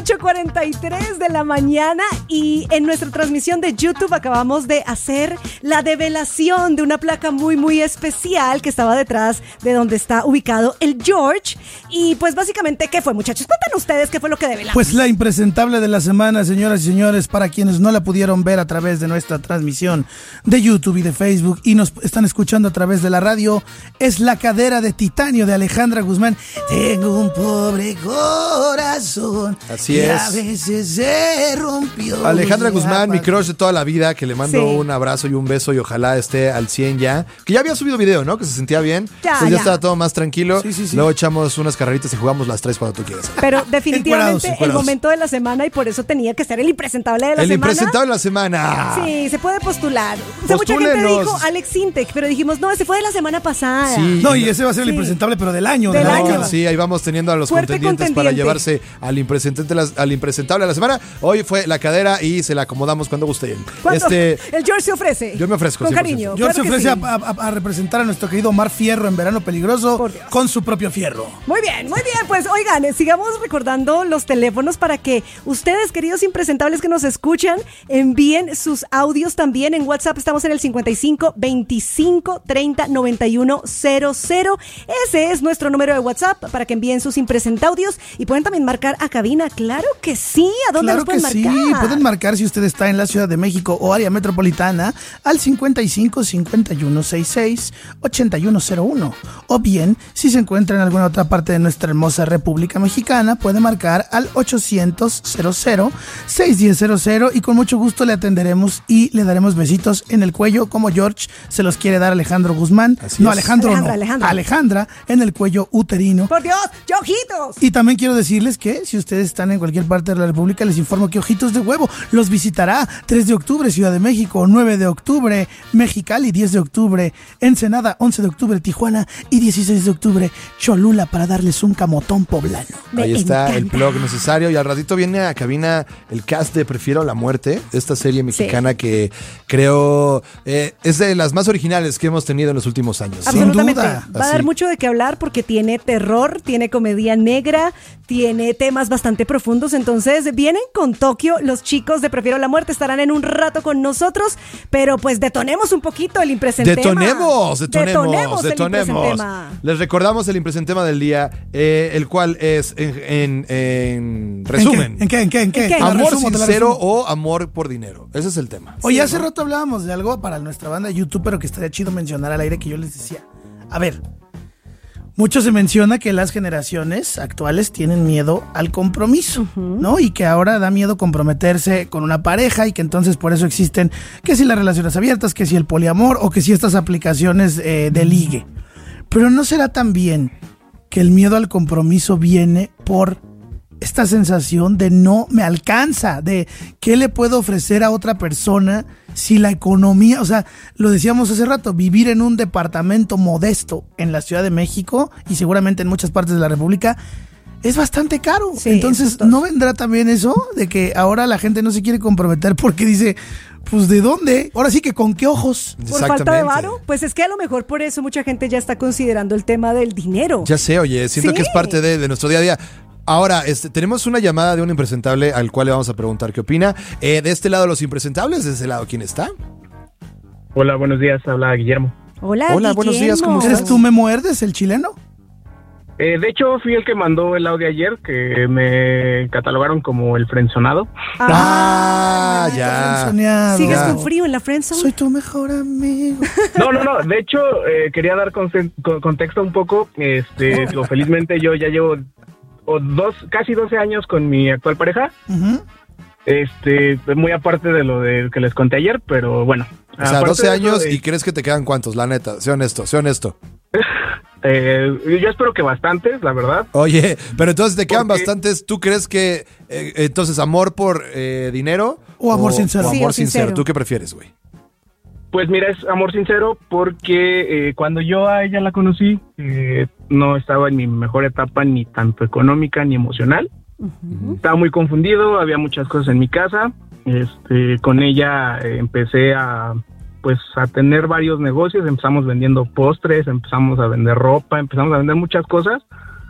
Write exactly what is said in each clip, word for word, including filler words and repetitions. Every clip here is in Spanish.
ocho cuarenta y tres de la mañana y en nuestra transmisión de YouTube acabamos de hacer la develación de una placa muy muy especial que estaba detrás de donde está ubicado el George. Y pues básicamente, ¿qué fue, muchachos? Cuéntanos ustedes qué fue lo que develamos. Pues la impresentable de la semana, señoras y señores, para quienes no la pudieron ver a través de nuestra transmisión de YouTube y de Facebook y nos están escuchando a través de la radio, es la cadera de titanio de Alejandra Guzmán. Tengo un pobre corazón. Así que es. a veces se rompió. Alejandra Guzmán, mi crush de toda la vida, que le mando Sí. un abrazo y un beso y ojalá esté al cien ya. Que ya había subido video, ¿no? Que se sentía bien. Ya, Entonces ya, ya. estaba todo más tranquilo. Sí, sí, sí. Luego echamos unas carreritas y jugamos las tres cuando tú quieras. Pero definitivamente Encuerados, el encuerados. momento de la semana y por eso tenía que ser el impresentable de la El semana. impresentable de la semana. Sí, se puede postular. O sea, mucha gente Postúlenos. dijo Alex Intec, pero dijimos, no, ese fue de la semana pasada. Sí. No, y ese va a ser el Sí. impresentable, pero del año. Del de la año. década. Sí, ahí vamos teniendo a los Fuerte contendientes para contendiente. llevarse al impresentante, al impresentable de la semana. Hoy fue la cadera y se la acomodamos cuando gusten. ¿Cuándo? Este, El George se ofrece. Yo me ofrezco, Con cien por ciento. cariño. George claro se que ofrece sí. a, a- a representar a nuestro querido Omar Fierro en Verano Peligroso Por Dios. con su propio fierro. Muy bien, muy bien. Pues oigan, eh, sigamos recordando los teléfonos para que ustedes, queridos impresentables que nos escuchan, envíen sus audios también. En WhatsApp estamos en el cincuenta y cinco, veinticinco, treinta, noventa y uno, cero cero. Ese es nuestro número de WhatsApp para que envíen sus impresentaudios y pueden también marcar a cabina. Claro que sí. ¿A dónde Claro nos pueden que sí, marcar? pueden marcar si usted está en la Ciudad de México o área metropolitana al cincuenta y cinco, cincuenta y uno, sesenta y seis, ochenta y uno cero uno. O bien, si se encuentra en alguna otra parte de nuestra hermosa República Mexicana, puede marcar al ochocientos, cero cero, seiscientos diez, cero cero y con mucho gusto le atenderemos y le daremos besitos en el cuello como George se los quiere dar Alejandro Guzmán. Así no, es. Alejandro Alejandra, no. Alejandra. Alejandra en el cuello uterino. Por Dios, ¡yo ojitos! Y también quiero decirles que si ustedes están en cualquier parte de la República, les informo que Ojitos de Huevo los visitará tres de octubre Ciudad de México, nueve de octubre Mexicali, diez de octubre Ensenada, once de octubre Tijuana y dieciséis de octubre Cholula para darles un camotón poblano. Me Ahí está el encanta. blog necesario y al ratito viene a cabina el cast de Prefiero la Muerte, esta serie mexicana que creo eh, es de las más originales que hemos tenido en los últimos años. Sin Absolutamente. duda. Va a dar Así. mucho de qué hablar porque tiene terror, tiene comedia negra, tiene temas bastante profundos. Entonces vienen con Tokio. Los chicos de Prefiero la Muerte estarán en un rato con nosotros, pero pues detonemos un poquito el impresentema. Detonemos, detonemos, Detonemos el detonemos. impresentema. Les recordamos el impresentema del día, eh, el cual es, en, en- en resumen, ¿En qué? ¿En qué? ¿En qué? ¿En qué? Te la amor resumo, te la sincero resumo. o amor por dinero. Ese es el tema. Oye, hace rato hablábamos de algo para nuestra banda de YouTube, pero que estaría chido mencionar al aire que yo les decía. A ver, mucho se menciona que las generaciones actuales tienen miedo al compromiso, ¿no? Y que ahora da miedo comprometerse con una pareja y que entonces por eso existen que si las relaciones abiertas, que si el poliamor o que si estas aplicaciones eh, de ligue. Pero ¿no será también que el miedo al compromiso viene por esta sensación de no me alcanza, de qué le puedo ofrecer a otra persona si la economía, o sea, lo decíamos hace rato, vivir en un departamento modesto en la Ciudad de México y seguramente en muchas partes de la República es bastante caro? Sí, Entonces, total. ¿no vendrá también eso de que ahora la gente no se quiere comprometer porque dice, pues ¿de dónde? Ahora sí que ¿con qué ojos? Por falta de varo, pues es que a lo mejor por eso mucha gente ya está considerando el tema del dinero. Ya sé, oye, siento Sí. que es parte de, de nuestro día a día. Ahora, este, tenemos una llamada de un impresentable al cual le vamos a preguntar qué opina. Eh, de este lado los impresentables, de este lado, ¿quién está? Hola, buenos días, habla Guillermo. Hola, Hola, buenos días, Guillermo. ¿cómo ¿Eres tú, Memo Herdes, el chileno? Eh, de hecho, fui el que mandó el audio ayer, que me catalogaron como el frenzonado. Ah, Ay, ya. frenzoneado. ¿Sigues Ya. con frío en la friendzone? Soy tu mejor amigo. No, no, no, de hecho, eh, quería dar conte- con- contexto un poco. Este, digo, felizmente yo ya llevo o dos, casi doce años con mi actual pareja. Ujú. Este, muy aparte de lo de que les conté ayer, pero bueno. O sea, aparte doce de eso, años eh, y crees que te quedan cuántos, la neta. Sé honesto, sé honesto. eh, yo espero que bastantes, la verdad. Oye, pero entonces te quedan Porque- bastantes. ¿Tú crees que eh, entonces amor por eh, dinero O amor sincero. o Sí, amor o sincero. sincero. ¿Tú qué prefieres, güey? Pues mira, es amor sincero porque eh, cuando yo a ella la conocí, eh, no estaba en mi mejor etapa ni tanto económica ni emocional. Ujú. Estaba muy confundido, había muchas cosas en mi casa. Este, con ella eh, empecé a pues a tener varios negocios, empezamos vendiendo postres, empezamos a vender ropa, empezamos a vender muchas cosas.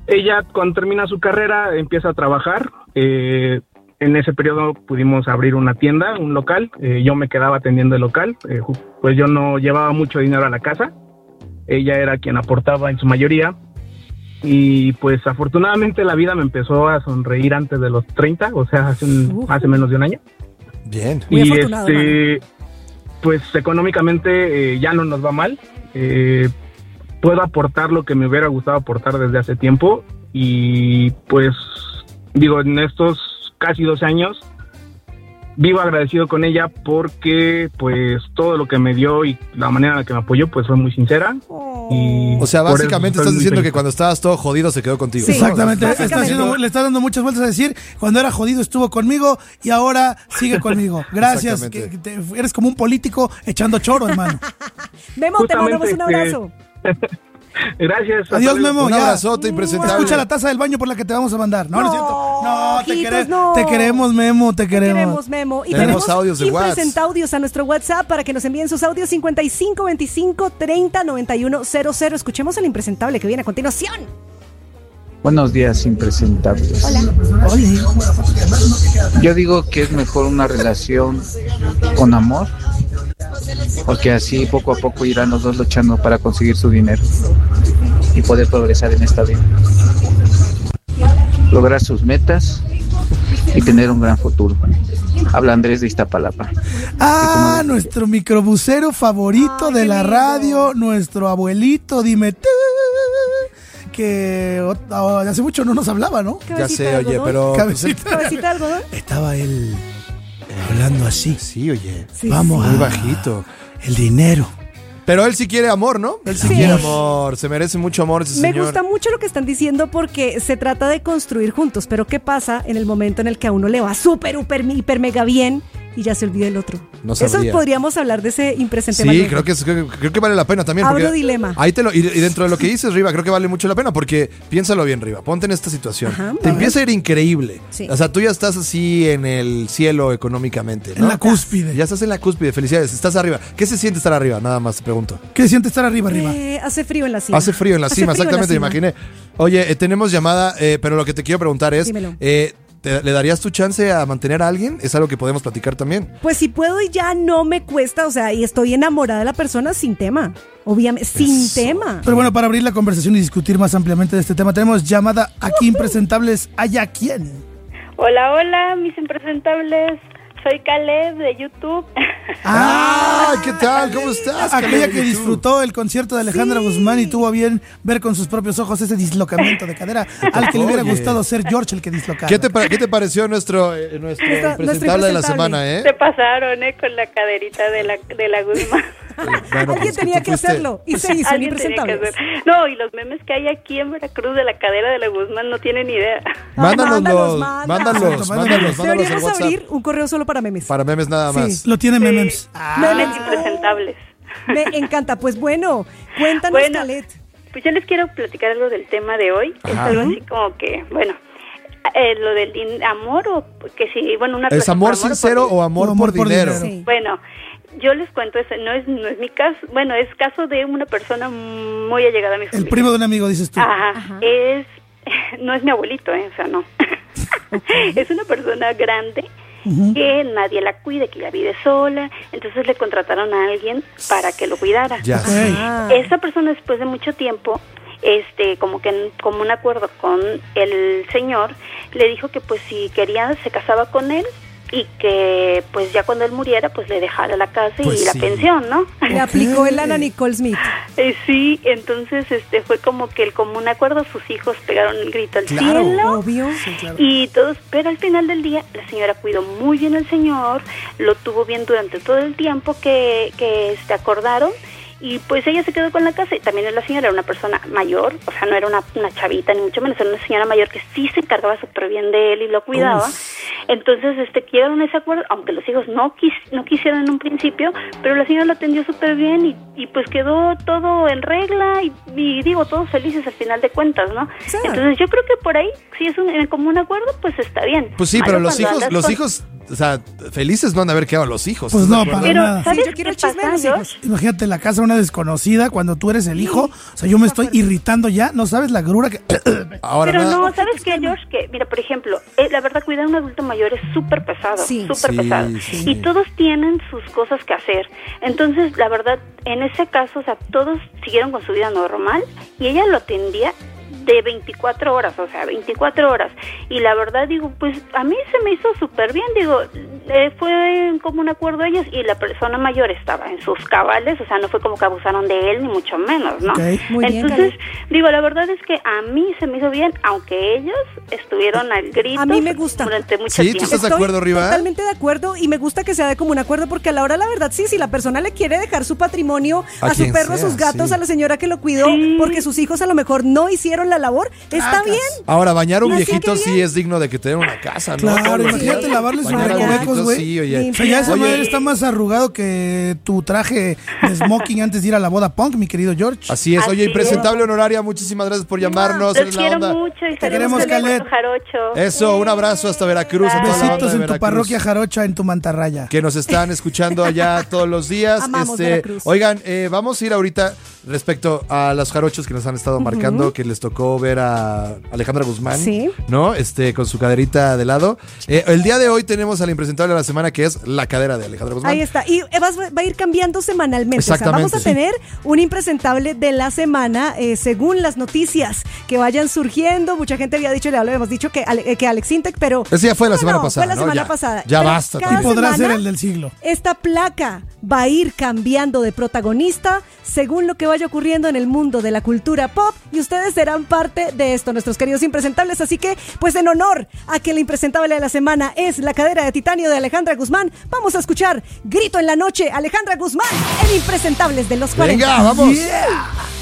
ella cuando termina su carrera empieza a trabajar. Eh, en ese periodo pudimos abrir una tienda, un local. Eh, yo me quedaba atendiendo el local. Eh, pues yo no llevaba mucho dinero a la casa. Ella era quien aportaba en su mayoría. Y pues afortunadamente la vida me empezó a sonreír antes de los treinta, o sea, hace, un, uh-huh. hace menos de un año. Bien. Muy y afortunado, este, hermano. Pues económicamente eh, ya no nos va mal. Eh, puedo aportar lo que me hubiera gustado aportar desde hace tiempo. Y pues digo, en estos casi doce años vivo agradecido con ella porque pues todo lo que me dio y la manera en la que me apoyó pues fue muy sincera. Y o sea, básicamente estás diciendo feliz. que cuando estabas todo jodido se quedó contigo. Sí, exactamente, básicamente. está haciendo, le está dando muchas vueltas a decir, cuando era jodido estuvo conmigo y ahora sigue conmigo. Gracias, que, que te, eres como un político echando choro, hermano. Memo, te mandamos un abrazo. Gracias. Adiós, Memo. Un ya. abrazote impresentable. Escucha la taza del baño por la que te vamos a mandar. No, no, no es cierto. No, te, ojitos, quere- no. te queremos, Memo, te Te queremos. queremos, Memo. Y Tenemos tenemos audios de WhatsApp. impresentaudios a nuestro WhatsApp para que nos envíen sus audios cincuenta y cinco veinticinco treinta noventa y uno cero cero. Escuchemos el impresentable que viene a continuación. Buenos días, impresentables. Hola. Yo digo que es mejor una relación con amor, porque así poco a poco irán los dos luchando para conseguir su dinero y poder progresar en esta vida, lograr sus metas y tener un gran futuro. Habla Andrés de Iztapalapa. Ah, nuestro microbusero favorito Ay, de qué la lindo. radio, nuestro abuelito, dime tú, que oh, hace mucho no nos hablaba, ¿no? Ya Cabecita sé, de oye, algodón. pero... Cabecita. Cabecita de algodón. Estaba él hablando así. Sí, oye. Sí, Vamos sí. Muy a bajito. el dinero. Pero él sí quiere amor, ¿no? Él sí, Sí. quiere amor. Se merece mucho amor ese Me señor. gusta mucho lo que están diciendo porque se trata de construir juntos, pero ¿qué pasa en el momento en el que a uno le va súper, hiper, hiper, mega bien y ya se olvida el otro? No Eso sabría. podríamos hablar de ese impresente. Sí, Manuel. creo que, es- creo, creo que vale la pena también. Abro porque dilema. Ahí te lo, y, y dentro de lo que dices, Riva, creo que vale mucho la pena porque piénsalo bien, Riva. Ponte en esta situación. Ajá, te a empieza a ir increíble. Sí. O sea, tú ya estás así en el cielo económicamente, ¿no? En la cúspide. Ya estás en la cúspide. Felicidades. Estás arriba. ¿Qué se siente estar arriba? Nada más te pregunto. ¿Qué siente estar arriba, arriba? Eh, hace frío en la cima. Hace frío en la Hace cima, frío en la exactamente, me cima. imaginé. Oye, eh, tenemos llamada, eh, pero lo que te quiero preguntar es, Dímelo. eh, ¿te- ¿le darías tu chance a mantener a alguien? Es algo que podemos platicar también. Pues si puedo y ya no me cuesta, o sea, y estoy enamorada de la persona sin tema. Obviamente, sin Eso. tema. Pero bueno, para abrir la conversación y discutir más ampliamente de este tema, tenemos llamada aquí impresentables. ¿Haya quién? Hola, hola, mis impresentables. Soy Caleb de YouTube. ¡Ah! ¿Qué tal? ¿Cómo estás? Aquella Caleb? que disfrutó el concierto de Alejandra Sí. Guzmán y tuvo a bien ver con sus propios ojos ese dislocamiento de cadera al que le hubiera Oye. gustado ser George el que dislocaba. ¿Qué te, pa- qué te pareció nuestro, eh, nuestro Nuestra- nuestro presentable de la impresentable. semana, eh? Se pasaron, ¿eh? Con la caderita de la, de la Guzmán. Bueno, Alguien pues, tenía tú que fuiste- hacerlo y se hizo Alguien tenía que impresentable. hacer. No, y los memes que hay aquí en Veracruz de la cadera de la Guzmán no tienen ni idea. Mándanos, Mándalos, mándanos, mándanos. mándanos, mándanos, al Deberíamos WhatsApp. abrir un correo solo para memes. Para memes nada Sí. más. Lo tiene Sí. memes. Memes impresentables. Me encanta. Pues bueno, cuéntanos, Bueno. Calet. Pues yo les quiero platicar algo del tema de hoy. Es Ajá. algo así como que, bueno, eh, lo del din- amor o que si, bueno, una ¿Es relación amor por amor o sincero por o amor, O amor por, por dinero? dinero. Sí. Bueno, yo les cuento, ese no es, no es mi caso, bueno, es caso de una persona muy allegada a mi familia. El primo de un amigo, dices tú. Ajá, Ajá. es, no es mi abuelito, ¿eh? O sea, no. Es una persona grande Ujú. que nadie la cuida, que ya vive sola, entonces le contrataron a alguien para que lo cuidara. Ya. Ok. Ah. Esa persona después de mucho tiempo, este, como que en como un acuerdo con el señor, le dijo que pues si quería se casaba con él y que pues ya cuando él muriera pues le dejara la casa Pues y la sí. pensión, ¿no? Le aplicó el Ana Nicole Smith. Eh, sí, entonces este fue como que el común acuerdo, sus hijos pegaron el grito al Claro. cielo. Obvio. Y todos, pero al final del día la señora cuidó muy bien al señor, lo tuvo bien durante todo el tiempo que, que este, acordaron y pues ella se quedó con la casa y también la señora era una persona mayor, o sea, no era una, una chavita ni mucho menos, era una señora mayor que sí se encargaba súper bien de él y lo cuidaba. Entonces, este, quedaron ese acuerdo, aunque los hijos no quis, no quisieron en un principio, pero la señora lo atendió súper bien y, y pues quedó todo en regla y, y digo, todos felices al final de cuentas, ¿no? Sí. Entonces yo creo que por ahí, si es un en común acuerdo, pues está bien. Pues sí, Malo pero los cuando hijos, andas los con- hijos o sea, felices no han de haber quedado los hijos. Pues ¿estás no, de para acuerdo? Pero, nada. ¿sabes Sí, yo quiero qué el chisme de pasa, los George? hijos. Imagínate en la casa de una desconocida cuando tú eres el hijo. O sea, yo me estoy irritando ya. No sabes la grura que. Ahora Pero nada- no, ¿sabes qué, George? Que, mira, por ejemplo, eh, la verdad, cuidar a un adulto mayor es súper pesado, Sí. súper Sí, pesado. sí. Y todos tienen sus cosas que hacer. Entonces, la verdad, en ese caso, o sea, todos siguieron con su vida normal y ella lo atendía de veinticuatro horas, o sea, veinticuatro horas. Y la verdad, digo, pues a mí se me hizo súper bien, digo, eh, fue en común acuerdo ellos y la persona mayor estaba en sus cabales, o sea, no fue como que abusaron de él, ni mucho menos, ¿no? Ok. Muy bien, Entonces, digo, la verdad es que a mí se me hizo bien, aunque ellos estuvieron al grito A mí me gusta. durante mucho Sí, ¿tú tiempo. estás de Estoy acuerdo, Riva? Totalmente de acuerdo y me gusta que sea de común acuerdo porque a la hora la verdad sí, si la persona le quiere dejar su patrimonio A a, su quien perro, a sea, sus gatos, sí. a la señora que lo cuidó Sí. porque sus hijos a lo mejor no hicieron la labor, está Cacas. bien. Ahora, bañar a un Así viejito que sí bien. es digno de que te den una casa, ¿no? Claro, Todos los imagínate días. lavarle sus Bañar a un recovecos, viejito, güey. Sí, oye. O sea, ya esa Oye, madre está más arrugado que tu traje de smoking antes de ir a la boda punk, mi querido George. Así es. Oye, Así impresentable honoraria, muchísimas gracias por llamarnos. Los Eres la quiero onda. mucho y Te queremos, saludos desde Calet. Jarocho. Eso, un abrazo hasta Veracruz. a toda la banda Besitos de en tu Veracruz parroquia jarocha, en tu mantarraya. que nos están escuchando allá todos los días. Amamos Este, Veracruz. oigan, eh, vamos a ir ahorita respecto a los jarochos que nos han estado marcando, que les tocó ver a Alejandra Guzmán, Sí. ¿no? Este, con su caderita de lado. Eh, el día de hoy tenemos a la impresentable de la semana, que es la cadera de Alejandra Guzmán. Ahí está. Y eh, vas- va a ir cambiando semanalmente. O sea, Exactamente, vamos a sí. tener un impresentable de la semana eh, según las noticias que vayan surgiendo. Mucha gente había dicho, le habíamos dicho que, Ale- eh, que Alex Intec, pero... Ese ya fue la No, semana no, pasada, Fue la ¿no? semana Ya, pasada. ya Pero basta. cada Y podrá semana, ser el del siglo. Esta placa va a ir cambiando de protagonista según lo que vaya ocurriendo en el mundo de la cultura pop y ustedes serán parte de esto, nuestros queridos impresentables. Así que, pues en honor a que la impresentable de la semana es la cadera de titanio de Alejandra Guzmán, vamos a escuchar Grito en la Noche, Alejandra Guzmán en Impresentables de los cuarenta. Venga, vamos. Yeah.